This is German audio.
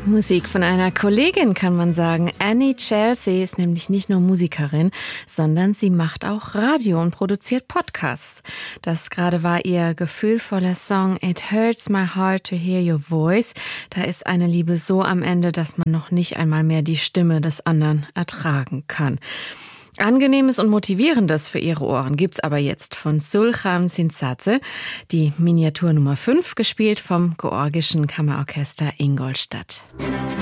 Musik von einer Kollegin, kann man sagen. Annie Chelsea ist nämlich nicht nur Musikerin, sondern sie macht auch Radio und produziert Podcasts. Das gerade war ihr gefühlvoller Song It Hurts My Heart to Hear Your Voice. Da ist eine Liebe so am Ende, dass man noch nicht einmal mehr die Stimme des anderen ertragen kann. Angenehmes und Motivierendes für ihre Ohren gibt's aber jetzt von Sulkhan Sinsadze, die Miniatur Nummer 5, gespielt vom georgischen Kammerorchester Ingolstadt.